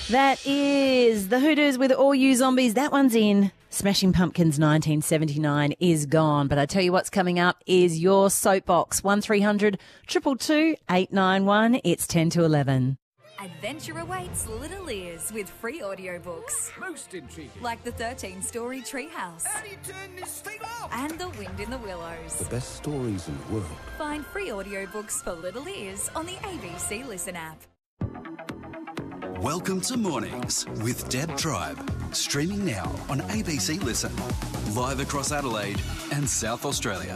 That is the Hooters with All You Zombies. That one's in. Smashing Pumpkins 1979 is gone. But I tell you what's coming up is your soapbox. 1300 222 891. It's 10 to 11. Adventure awaits Little Ears with free audiobooks. Most intriguing. Like the 13-story Treehouse. How do you turn this thing off? And The Wind in the Willows. The best stories in the world. Find free audiobooks for Little Ears on the ABC Listen app. Welcome to Mornings with Deb Tribe. Streaming now on ABC Listen. Live across Adelaide and South Australia.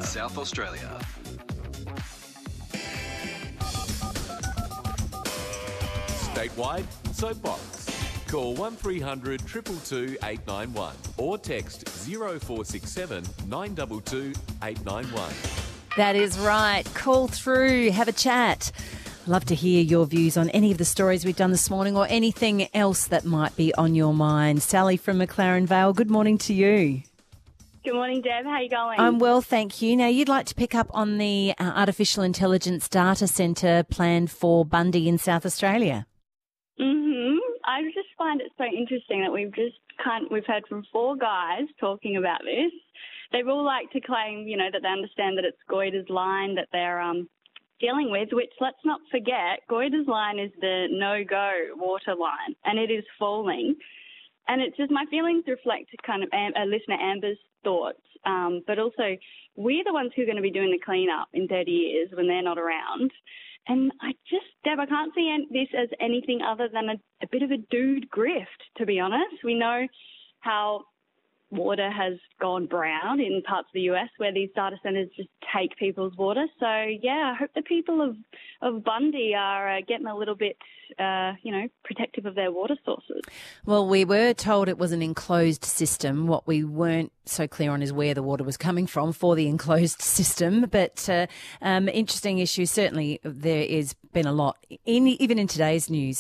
Statewide, Soapbox. Call 1300 222 891 or text 0467 922 891. That is right. Call through, have a chat. Love to hear your views on any of the stories we've done this morning or anything else that might be on your mind. Sally from McLaren Vale, good morning to you. Good morning, Deb. How are you going? I'm well, thank you. Now, you'd like to pick up on the Artificial Intelligence Data Centre planned for Bundy in South Australia. I just find it so interesting that we've heard from 4 guys talking about this. They all like to claim, that they understand that it's Goyder's line that they're dealing with, which, let's not forget, Goyder's line is the no-go water line, and it is falling. And it's just my feelings reflect kind of listener Amber's thoughts, but also we're the ones who are going to be doing the clean-up in 30 years when they're not around. And Deb, I can't see this as anything other than a bit of a dude grift, to be honest. We know how water has gone brown in parts of the US where these data centres just take people's water. So, I hope the people of Bundy are getting a little bit, protective of their water sources. Well, we were told it was an enclosed system. What we weren't so clear on is where the water was coming from for the enclosed system. But interesting issue. Certainly there has been a lot, even in today's news.